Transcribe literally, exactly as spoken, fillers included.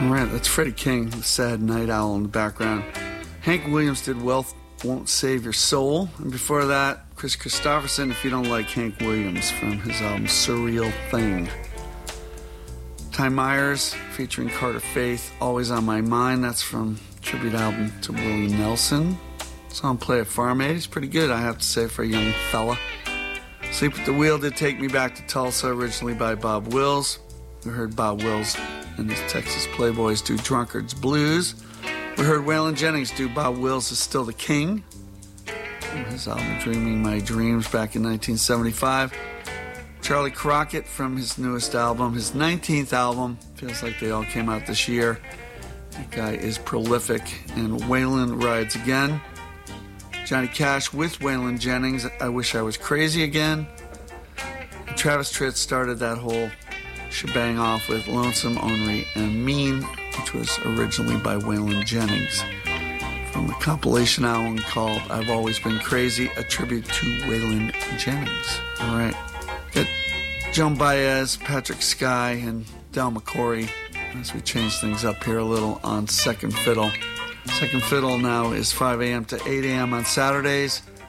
All right, that's Freddie King, the sad night owl in the background. Hank Williams did Wealth Won't Save Your Soul. And before that, Chris Christopherson, If You Don't Like Hank Williams, from his album Surreal Thing. Ty Myers, featuring Carter Faith, Always on My Mind. That's from tribute album to Willie Nelson. Song Play at Farm Aid. It's pretty good, I have to say, for a young fella. Sleep at the Wheel did take me back to Tulsa, originally by Bob Wills. We heard Bob Wills and his Texas Playboys do Drunkard's Blues. We heard Waylon Jennings do Bob Wills Is Still the King. From his album Dreaming My Dreams back in nineteen seventy-five. Charlie Crockett from his newest album, his nineteenth album. Feels like they all came out this year. That guy is prolific. And Waylon Rides Again. Johnny Cash with Waylon Jennings, I Wish I Was Crazy Again. And Travis Tritt started that whole shebang off with Lonesome, Ornery, and Mean, which was originally by Waylon Jennings, from a compilation album called I've Always Been Crazy, a tribute to Waylon Jennings. All right. Got Joan Baez, Patrick Skye, and Del McCoury as we change things up here a little on Second Fiddle. Second Fiddle now is five a.m. to eight a.m. on Saturdays.